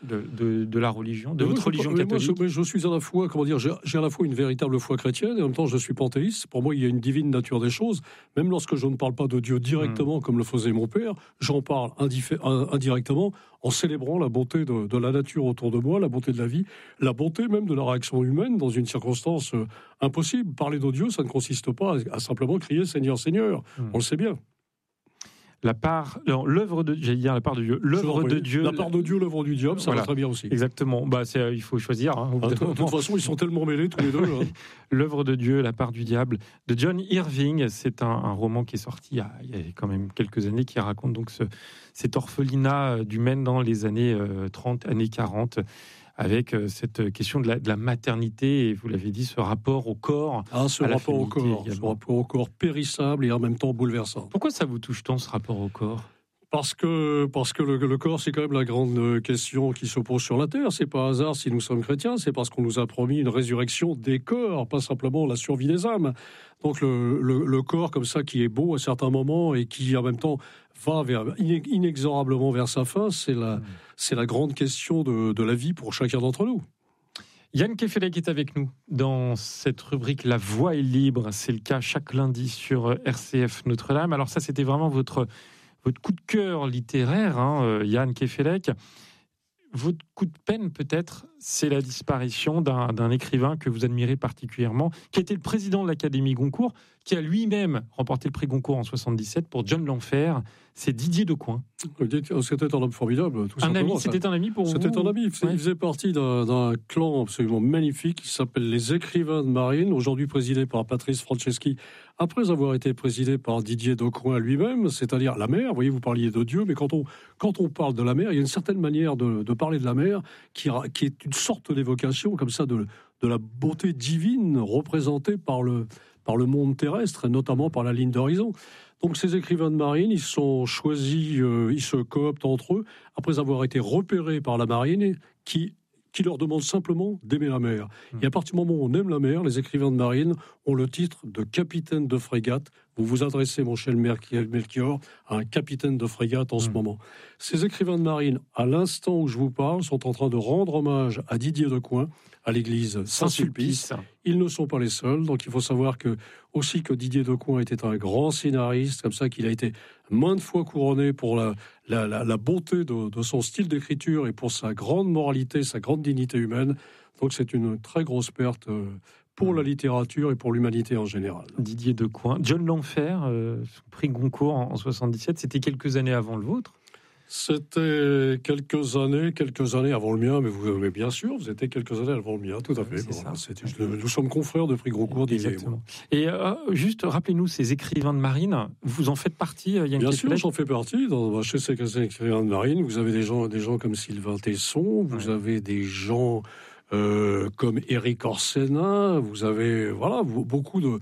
de la religion, de votre religion catholique. Je suis à la fois, j'ai à la fois une véritable foi chrétienne et en même temps je suis panthéiste. Pour moi, il y a une divine nature des choses. Même lorsque je ne parle pas de Dieu directement, comme le faisait mon père, j'en parle indirectement en célébrant la bonté de la nature autour de moi, la bonté de la vie, la bonté même de la réaction humaine dans une circonstance impossible. Parler de Dieu, ça ne consiste pas à simplement crier « Seigneur, Seigneur ». On le sait bien. La part de Dieu, l'œuvre de Dieu. La part de Dieu, l'œuvre du diable, ça va très bien aussi. Exactement. Il faut choisir. De toute façon, ils sont tellement mêlés tous les deux. L'œuvre de Dieu, la part du diable, de John Irving. C'est un roman qui est sorti il y a quand même quelques années, qui raconte donc cet orphelinat du Maine dans les années 30, années 40. Avec cette question de la maternité, et vous l'avez dit, ce rapport au corps. Ce rapport au corps périssable et en même temps bouleversant. Pourquoi ça vous touche tant, ce rapport au corps ? Parce que le corps, c'est quand même la grande question qui se pose sur la Terre. C'est pas un hasard si nous sommes chrétiens, c'est parce qu'on nous a promis une résurrection des corps, pas simplement la survie des âmes. Donc le corps comme ça qui est beau à certains moments et qui en même temps va inexorablement vers sa fin, c'est la grande question de la vie pour chacun d'entre nous. Yann Kefelec est avec nous dans cette rubrique La Voix est libre. C'est le cas chaque lundi sur RCF Notre-Dame. Alors ça, c'était vraiment votre coup de cœur littéraire, Yann Kefelec. Votre coup de peine, peut-être, c'est la disparition d'un écrivain que vous admirez particulièrement, qui était le président de l'Académie Goncourt, qui a lui-même remporté le prix Goncourt en 1977 pour John l'Enfer. C'est Didier Decoing. C'était un homme formidable, tout simplement. C'était un ami pour vous ? C'était un ami. Il faisait partie d'un clan absolument magnifique qui s'appelle les Écrivains de Marine, aujourd'hui présidé par Patrice Franceschi, après avoir été présidé par Didier Decoing lui-même, c'est-à-dire la mer. Vous voyez, vous parliez de Dieu, mais quand on parle de la mer, il y a une certaine manière de parler de la mer qui est une sorte d'évocation comme ça de la beauté divine représentée par le monde terrestre, et notamment par la ligne d'horizon. Donc ces écrivains de marine, ils sont choisis, ils se cooptent entre eux, après avoir été repérés par la marine, qui leur demande simplement d'aimer la mer. Et à partir du moment où on aime la mer, les écrivains de marine ont le titre de capitaine de frégate. Vous vous adressez, mon cher Melchior, à un capitaine de frégate en ce moment. Ces écrivains de marine, à l'instant où je vous parle, sont en train de rendre hommage à Didier Decoing, à l'église Saint-Sulpice. Ils ne sont pas les seuls, donc il faut savoir que Didier Decoing était un grand scénariste, comme ça qu'il a été maintes fois couronné pour la beauté de son style d'écriture et pour sa grande moralité, sa grande dignité humaine. Donc c'est une très grosse perte pour la littérature et pour l'humanité en général. Didier Decoing. John l'Enfer, prix Goncourt en 1977, c'était quelques années avant le vôtre ? C'était quelques années avant le mien, mais bien sûr, vous étiez quelques années avant le mien, tout à fait. Nous sommes confrères de prix Goncourt, Didier et moi. Et juste, rappelez-nous, ces écrivains de marine, vous en faites partie, Yann Bien Kefelec ? sûr, j'en fais partie. Chez ces écrivains de marine, vous avez des gens comme Sylvain Tesson, vous avez des gens comme Éric Orsena, vous avez beaucoup de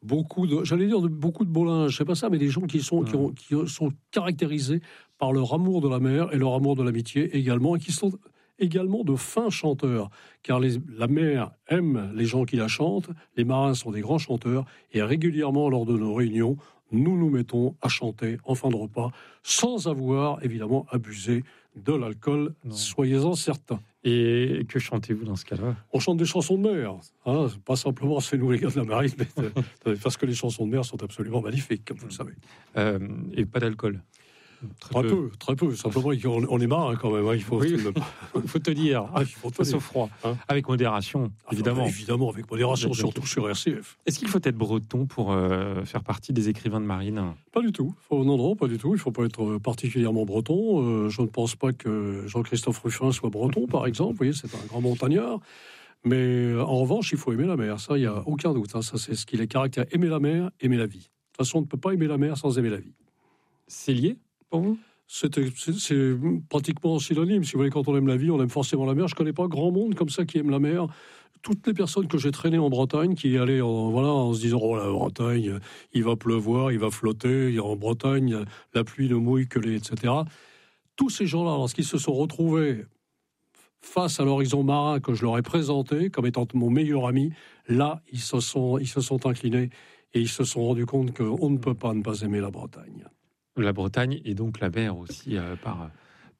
beaux linges, c'est pas ça, mais des gens qui sont caractérisés par leur amour de la mer et leur amour de l'amitié également, et qui sont également de fins chanteurs, car la mer aime les gens qui la chantent, les marins sont des grands chanteurs, et régulièrement lors de nos réunions, nous mettons à chanter en fin de repas, sans avoir évidemment abusé de l'alcool, soyez-en certains. Et que chantez-vous dans ce cas-là ? On chante des chansons de mer, pas simplement c'est nous les gars de la marine, mais parce que les chansons de mer sont absolument magnifiques, comme vous le savez. Et pas d'alcool ? Très peu. Simplement, on est marre quand même. Il faut tenir. Face au froid. Avec modération, évidemment. Évidemment, avec modération, surtout sur RCF. Est-ce qu'il faut être breton pour faire partie des écrivains de marine ? Pas du tout. Non, pas du tout. Il ne faut pas être particulièrement breton. Je ne pense pas que Jean-Christophe Ruffin soit breton, par exemple. Vous voyez, c'est un grand montagnard. Mais en revanche, il faut aimer la mer. Ça, il n'y a aucun doute. Ça, c'est ce qui les caractère. Aimer la mer, aimer la vie. De toute façon, on ne peut pas aimer la mer sans aimer la vie. C'est lié pour vous ? C'est pratiquement synonyme. Si vous voulez, quand on aime la vie, on aime forcément la mer. Je ne connais pas grand monde comme ça qui aime la mer. Toutes les personnes que j'ai traînées en Bretagne, qui allaient en se disant « Oh, la Bretagne, il va pleuvoir, il va flotter, en Bretagne, la pluie ne mouille que les... » etc. Tous ces gens-là, lorsqu'ils se sont retrouvés face à l'horizon marin que je leur ai présenté comme étant mon meilleur ami, là, ils se sont inclinés et ils se sont rendus compte qu'on ne peut pas ne pas aimer la Bretagne. La Bretagne et donc la mer aussi,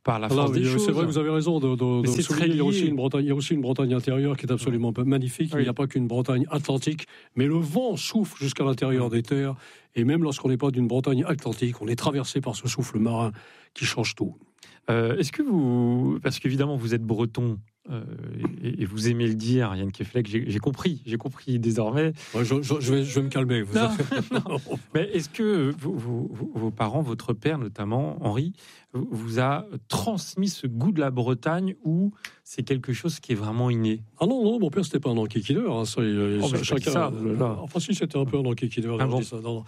par la force des choses. C'est vrai, vous avez raison de souligner. Il y a aussi une Bretagne intérieure qui est absolument magnifique. Oui. Il n'y a pas qu'une Bretagne atlantique, mais le vent souffle jusqu'à l'intérieur des terres. Et même lorsqu'on n'est pas d'une Bretagne atlantique, on est traversé par ce souffle marin qui change tout. Est-ce que vous... Parce qu'évidemment, vous êtes breton, et vous aimez le dire, Yann Kefelec, j'ai compris désormais. Ouais, je vais me calmer. Non. Mais est-ce que vos parents, votre père notamment, Henri, vous a transmis ce goût de la Bretagne ou c'est quelque chose qui est vraiment inné? Ah non, mon père, c'était pas un enquiquineur. Hein, chacun. Enfin, si, c'était un peu un enquiquineur. Ah bon.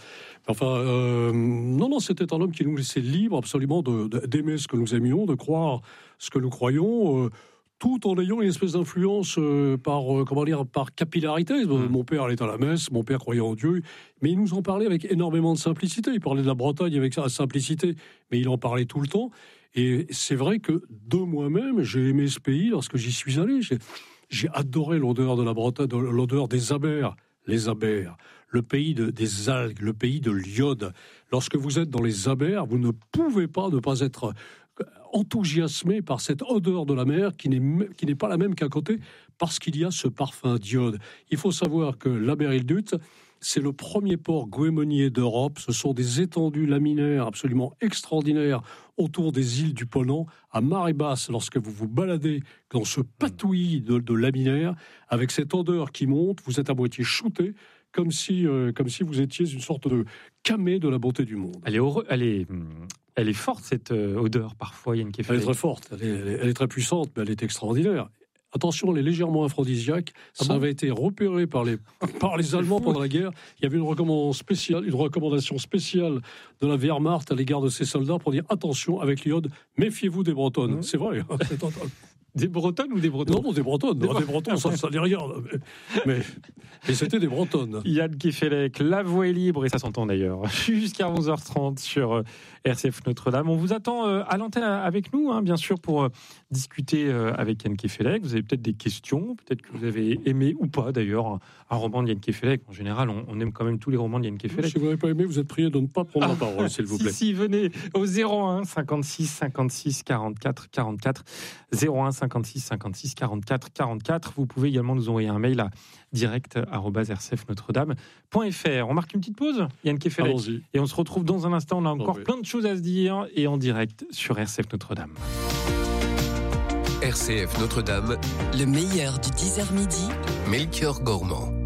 Non, c'était un homme qui nous laissait libre absolument d'aimer ce que nous aimions, de croire ce que nous croyons. Tout en ayant une espèce d'influence par capillarité. Mon père allait à la messe, mon père croyait en Dieu, mais il nous en parlait avec énormément de simplicité. Il parlait de la Bretagne avec sa simplicité, mais il en parlait tout le temps. Et c'est vrai que de moi-même, j'ai aimé ce pays lorsque j'y suis allé. J'ai adoré l'odeur de la Bretagne, l'odeur des abers, les abers, le pays des algues, le pays de l'iode. Lorsque vous êtes dans les abers, vous ne pouvez pas ne pas être enthousiasmé par cette odeur de la mer qui n'est pas la même qu'à côté parce qu'il y a ce parfum d'iode. Il faut savoir que l'Aberilduth, c'est le premier port goémonier d'Europe. Ce sont des étendues laminaires absolument extraordinaires autour des îles du Ponant, à marée basse, lorsque vous vous baladez dans ce patouillis de laminaires, avec cette odeur qui monte, vous êtes à moitié shooté, comme si vous étiez une sorte de camée de la beauté du monde. Elle est forte, cette odeur, parfois, Yann Kefelec. Elle est très forte, elle est très puissante, mais elle est extraordinaire. Attention, elle est légèrement aphrodisiaque. Ça avait été repéré par les Allemands pendant la guerre. Il y avait une recommandation spéciale de la Wehrmacht à l'égard de ces soldats pour dire attention, avec l'iode, méfiez-vous des Bretonnes. C'est vrai. Des Bretonnes ou des Bretons? Non, des Bretonnes. Des Bretons, ça dit rien. Mais c'était des Bretonnes. Yann Kefelec, la voix est libre, et ça s'entend d'ailleurs, jusqu'à 11h30 sur RCF Notre-Dame. On vous attend à l'antenne avec nous, bien sûr, pour discuter avec Yann Kefelec. Vous avez peut-être des questions, peut-être que vous avez aimé ou pas d'ailleurs un roman de Yann Kefelec. En général, on aime quand même tous les romans de Yann Kefelec. Si vous n'avez pas aimé, vous êtes prié de ne pas prendre la parole, s'il vous plaît. Si, venez au 01 56 56 44 44. 01 56 56 44 44. Vous pouvez également nous envoyer un mail à direct@rcfnotredame.fr. On marque une petite pause, Yann Kefelec. Allons-y. Et on se retrouve dans un instant. On a encore plein de choses à se dire et en direct sur RCF Notre-Dame. RCF Notre-Dame, le meilleur du 10h midi, Melchior Gormand.